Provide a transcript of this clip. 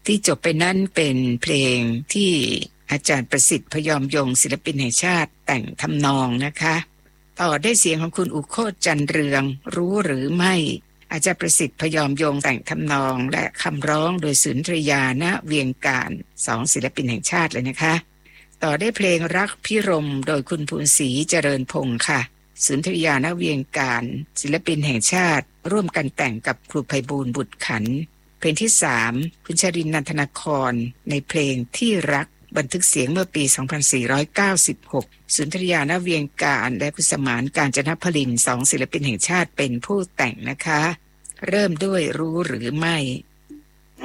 ที่จบไปนั้นเป็นเพลงที่อาจารย์ประสิทธิ์พยอมยงค์ศิลปินแห่งชาติแต่งทำนองนะคะต่อได้เสียงของคุณอุโคตจันเรืองรู้หรือไม่อาจารย์ประสิทธิ์พยอมยงค์แต่งทำนองและคำร้องโดยสุนทรียาณเวียงการสองศิลปินแห่งชาติเลยนะคะต่อได้เพลงรักพิรมโดยคุณภูนศรีเจริญพงศ์ค่ะสุนทรียาณเวียงการศิลปินแห่งชาติร่วมกันแต่งกับครูไพบูลย์บุตรขันธ์เพลงที่3คุณชรินทร์นันทนครในเพลงที่รักบันทึกเสียงเมื่อปี 2496 สุนทรียาณเวียงการและคุณสมานกาญจนพลินสองศิลปินแห่งชาติเป็นผู้แต่งนะคะเริ่มด้วยรู้หรือไม่